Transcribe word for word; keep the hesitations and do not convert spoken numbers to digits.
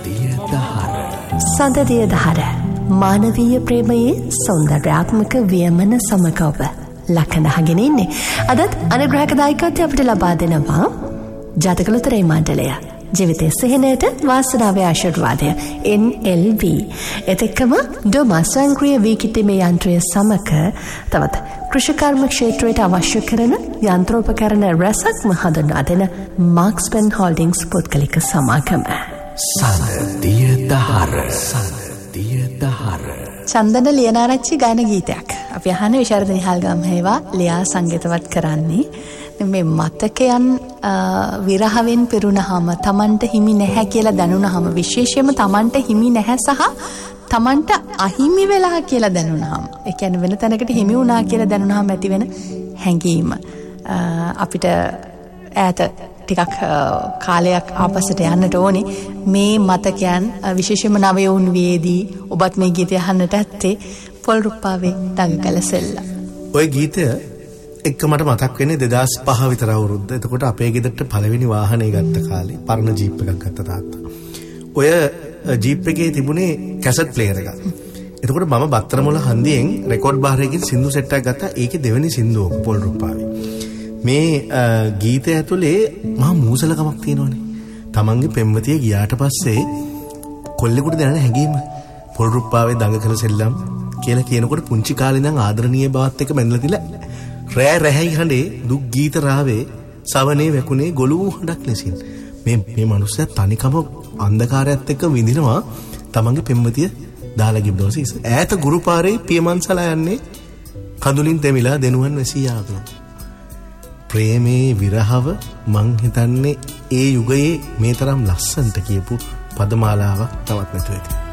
සඳදිය දහර. සඳදිය දහර මානවීය ප්‍රේමයේ සෞන්දර්යාත්මක වියමන සමග ඔබ ලක්කඳහගෙන ඉන්නේ. අදත් අනුග්‍රහක දායකත්වය අපිට ලබා දෙනවා ජාතක ලොතරැයි මණ්ඩලය. ජීවිතයේ සිහිනයට වාසනාවේ ආශිර්වාදය එන් එල් වී. එතෙක්කම ඩොමා සංක්‍රීය වීකිතීමේ යන්ත්‍රය සමග තවත් කෘෂිකර්ම ක්ෂේත්‍රයට අවශ්‍ය කරන යන්ත්‍රෝපකරණ රැසක්ම හඳුන්වා දෙන මාක්ස්පෙන් හෝල්ඩිංස් පුද්ගලික සමාගම. සඳදිය දහර. සඳදිය දහර. චන්දන ලියනාරච්චි ගායන ගීතයක් අපි අහන්නේ විශාරද නිහාල්ගම් හේවා ලියා සංගීතවත් කරන්නේ. මේ මතකයන් විරහවෙන් පෙරුණාම තමන්ට හිමි නැහැ කියලා දැනුණාම විශේෂයෙන්ම තමන්ට හිමි නැහැ සහ තමන්ට අහිමි වෙලා කියලා දැනුණාම ඒ කියන්නේ වෙන තැනකට හිමි වුණා කියලා දැනුණාම ඇති වෙන හැඟීම අපිට ඈත ටිකක් කාලයක් ආපස්සට යන්නට ඕනේ. මේ මතකයන් විශේෂයෙන්ම නවයෝන් වේදී ඔබත් මේ ගීතය අහන්නට ඇත්තේ පොල් රුප්පාවේ දඟකල සෙල්ලා. ওই ගීතය එක්ක මට මතක් වෙන්නේ දෙදාස් පහ විතර අවුරුද්ද. එතකොට අපේ ගෙදරට පළවෙනි වාහනේ ගත්ත කාලේ පරණ ජීප් එකක් ගත්ත තාත්තා. ඔය ජීප් එකේ තිබුණේ කැසට් ප්ලේයර් එකක්. එතකොට මම බත්තරමුල හන්දියෙන් රෙකෝඩ් බාර් එකකින් සින්දු සෙට් එකක් ගත්තා. ඒකේ දෙවෙනි සින්දුව පොල් රුප්පාවේ. මේ ගීතය ඇතුලේ මහා මූසලකමක් තියෙනවනේ. තමන්ගේ පෙම්වතිය ගියාට පස්සේ කොල්ලෙකුට දැනෙන හැඟීම පොල් රුප්පාවේ දඟකල සෙල්ලම් කියලා කියනකොට පුංචි කාලේ ඉඳන් ආදරණීය බවත් එක්ක බැඳලා තියලා රෑ රැහැයි හඬේ දුක් ගීත රාවේ සවනේ වැකුනේ ගොළු හඬක් ලෙසින් මේ මේ මිනිස්සයා තනිකම අන්ධකාරයත් එක්ක විඳිනවා තමන්ගේ පෙම්වතිය දාලා ගිබ් දවසේ ඈත ගුරුපාරේ පියමන්සලා යන්නේ කඳුලින් තෙමිලා දෙනුවන් වැසී ආවා. ප්‍රේමේ විරහව මං හිතන්නේ ඒ යුගයේ මේ තරම් ලස්සනට කියපු පදමාලාවක් තවත් නැතුව ඇති.